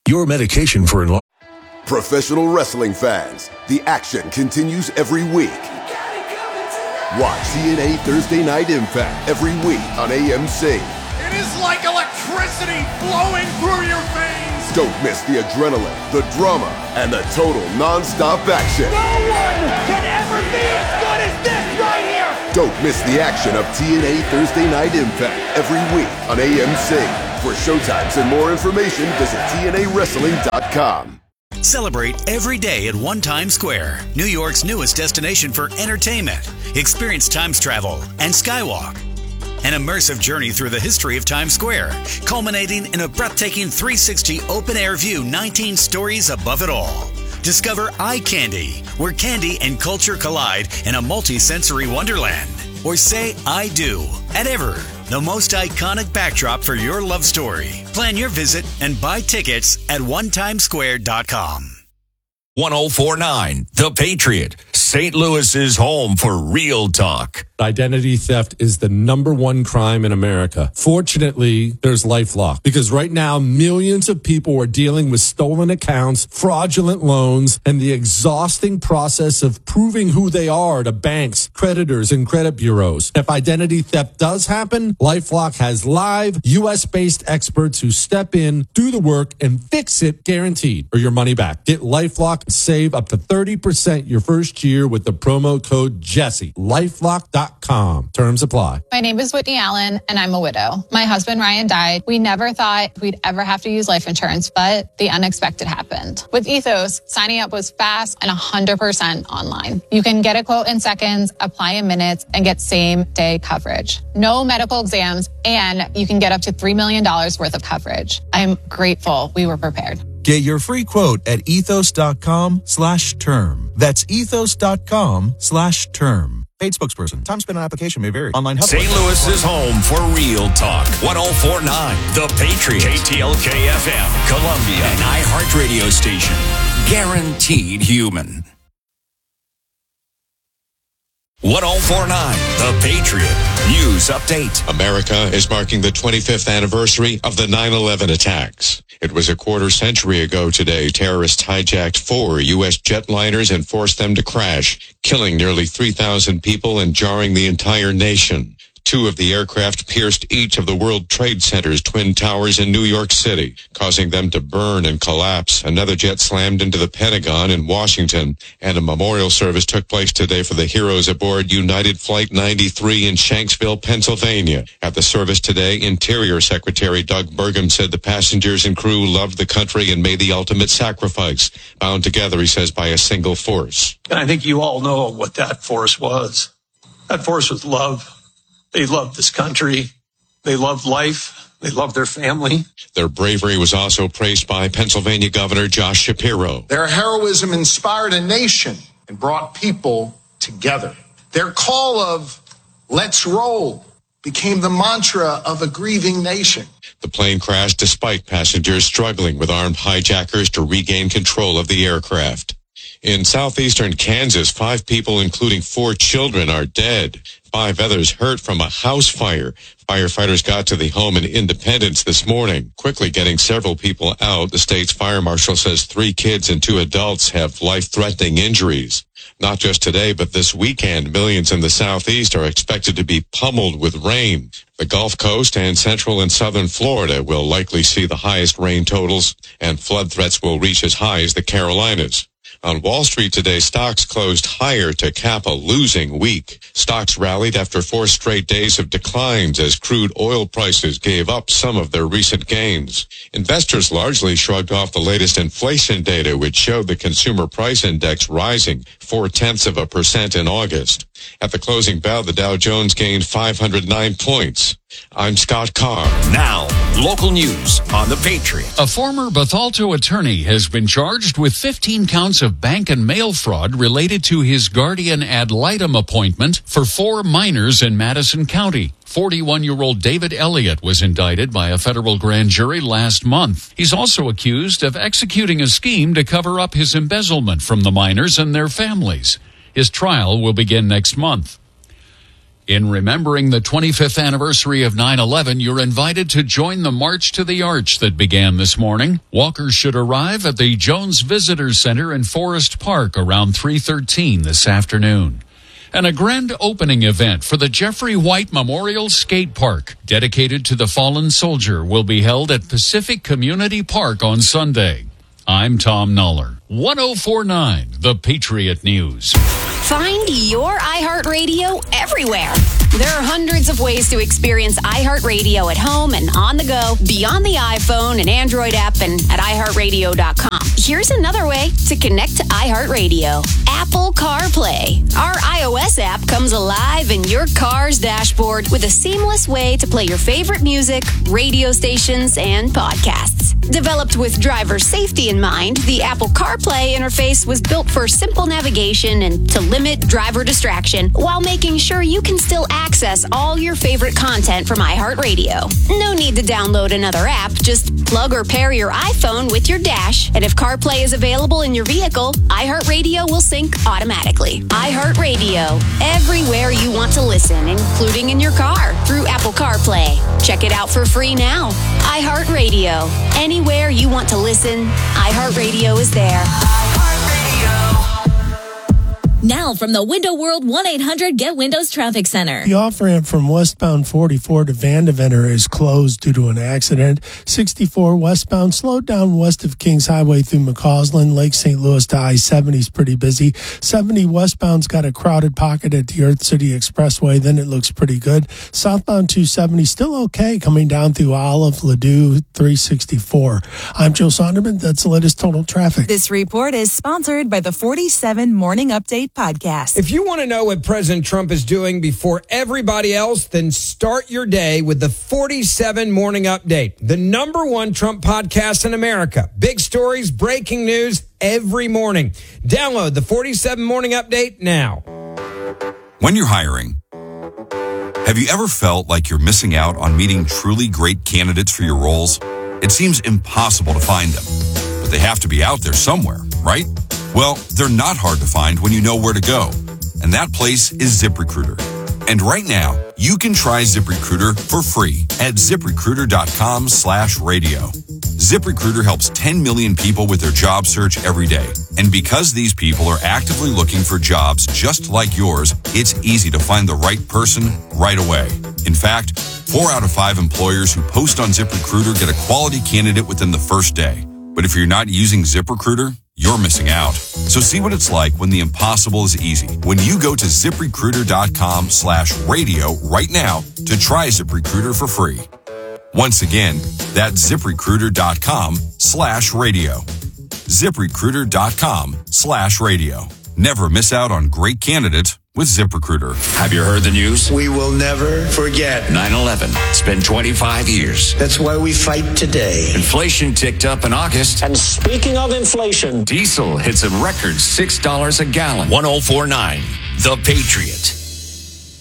Your medication for enlargement. Professional wrestling fans, the action continues every week. Watch TNA Thursday Night Impact every week on AMC. It is like electricity flowing through your veins. Don't miss the adrenaline, the drama, and the total non-stop action. No one can ever be as good as this right here. Don't miss the action of TNA Thursday Night Impact every week on AMC. For showtimes and more information, visit TNAWrestling.com. Celebrate every day at One Times Square, New York's newest destination for entertainment. Experience Times Travel and Skywalk. An immersive journey through the history of Times Square, culminating in a breathtaking 360 open-air view 19 stories above it all. Discover Eye Candy, where candy and culture collide in a multi-sensory wonderland. Or say I do at Ever, the most iconic backdrop for your love story. Plan your visit and buy tickets at onetimesquare.com. 1049 The Patriot, St. Louis's home for real talk. Identity theft is the number one crime in America. Fortunately, there's LifeLock, because right now millions of people are dealing with stolen accounts, fraudulent loans, and the exhausting process of proving who they are to banks, creditors, and credit bureaus. If identity theft does happen, LifeLock has live U.S.-based experts who step in, do the work, and fix it guaranteed, or your money back. Get LifeLock and save up to 30% your first year with the promo code Jesse. LifeLock.com. Terms apply. My name is Whitney Allen, and I'm a widow. My husband, Ryan, died. We never thought we'd ever have to use life insurance, but the unexpected happened. With Ethos, signing up was fast and 100% online. You can get a quote in seconds, apply in minutes, and get same-day coverage. No medical exams, and you can get up to $3 million worth of coverage. I'm grateful we were prepared. Get your free quote at ethos.com/term. That's ethos.com/term. Paid spokesperson. Time spent on application may vary. Online help. St. Louis's home for real talk. 1049 The Patriot. KTLK FM, Columbia, an iHeart radio station. Guaranteed human. 1049 The Patriot. News update. America is marking the 25th anniversary of the 9/11 attacks. It was a quarter century ago today. Terrorists hijacked 4 U.S. jetliners and forced them to crash, killing nearly 3,000 people and jarring the entire nation. 2 of the aircraft pierced each of the World Trade Center's twin towers in New York City, causing them to burn and collapse. Another jet slammed into the Pentagon in Washington, and a memorial service took place today for the heroes aboard United Flight 93 in Shanksville, Pennsylvania. At the service today, Interior Secretary Doug Burgum said the passengers and crew loved the country and made the ultimate sacrifice, bound together, he says, by a single force. And I think you all know what that force was. That force was love. They loved this country. They loved life. They loved their family. Their bravery was also praised by Pennsylvania Governor Josh Shapiro. Their heroism inspired a nation and brought people together. Their call of "Let's roll" became the mantra of a grieving nation. The plane crashed despite passengers struggling with armed hijackers to regain control of the aircraft. In southeastern Kansas, 5 people, including 4 children, are dead. 5 others hurt from a house fire. Firefighters got to the home in Independence this morning, quickly getting several people out. The state's fire marshal says 3 kids and 2 adults have life-threatening injuries. Not just today, but this weekend, millions in the southeast are expected to be pummeled with rain. The Gulf Coast and central and southern Florida will likely see the highest rain totals, and flood threats will reach as high as the Carolinas. On Wall Street today, stocks closed higher to cap a losing week. Stocks rallied after 4 straight days of declines as crude oil prices gave up some of their recent gains. Investors largely shrugged off the latest inflation data, which showed the consumer price index rising 0.4% in August. At the closing bell, the Dow Jones gained 509 points. I'm Scott Carr. Now, local news on The Patriot. A former Bethalto attorney has been charged with 15 counts of bank and mail fraud related to his guardian ad litem appointment for 4 minors in Madison County. 41-year-old David Elliott was indicted by a federal grand jury last month. He's also accused of executing a scheme to cover up his embezzlement from the minors and their families. His trial will begin next month. In remembering the 25th anniversary of 9/11, you're invited to join the March to the Arch that began this morning. Walkers should arrive at the Jones Visitor Center in Forest Park around 3:13 this afternoon. And a grand opening event for the Jeffrey White Memorial Skate Park, dedicated to the fallen soldier, will be held at Pacific Community Park on Sunday. I'm Tom Nuller. 1049, The Patriot News. Find your iHeartRadio everywhere. There are hundreds of ways to experience iHeartRadio at home and on the go, beyond the iPhone and Android app and at iHeartRadio.com. Here's another way to connect to iHeartRadio. Apple CarPlay. Our iOS app comes alive in your car's dashboard with a seamless way to play your favorite music, radio stations, and podcasts. Developed with driver safety in mind, the Apple CarPlay interface was built for simple navigation and to limit driver distraction while making sure you can still access all your favorite content from iHeartRadio. No need to download another app. Just plug or pair your iPhone with your dash, and if CarPlay is available in your vehicle, iHeartRadio will sync automatically. iHeartRadio, everywhere you want to listen, including in your car through Apple CarPlay. Check it out for free now. iHeartRadio, anywhere you want to listen, iHeartRadio is there. Now from the Window World 1-800-GET-WINDOWS Traffic Center. The off-ramp from westbound 44 to Vandeventer is closed due to an accident. 64 westbound slowed down west of Kings Highway through McCausland. Lake St. Louis to I-70 is pretty busy. 70 westbound's got a crowded pocket at the Earth City Expressway. Then it looks pretty good. Southbound 270 still okay coming down through Olive, Ladue 364. I'm Joe Sonderman. That's the latest total traffic. This report is sponsored by the 47 Morning Update podcast. If you want to know what President Trump is doing before everybody else, then start your day with the 47 Morning Update, the #1 Trump podcast in America. Big stories, breaking news every morning. Download the 47 Morning Update now. When you're hiring, have you ever felt like you're missing out on meeting truly great candidates for your roles? It seems impossible to find them, but they have to be out there somewhere, right? Well, they're not hard to find when you know where to go. And that place is ZipRecruiter. And right now, you can try ZipRecruiter for free at ZipRecruiter.com/radio. ZipRecruiter helps 10 million people with their job search every day. And because these people are actively looking for jobs just like yours, it's easy to find the right person right away. In fact, 4 out of 5 employers who post on ZipRecruiter get a quality candidate within the first day. But if you're not using ZipRecruiter, you're missing out. So see what it's like when the impossible is easy. When you go to ZipRecruiter.com/radio right now to try ZipRecruiter for free. Once again, that's ZipRecruiter.com/radio. ZipRecruiter.com/radio. Never miss out on great candidates with ZipRecruiter. Have you heard the news? We will never forget 9/11. It's been 25 years. That's why we fight today. Inflation ticked up in August. And speaking of inflation, diesel hits a record $6 a gallon. 1049, The Patriot.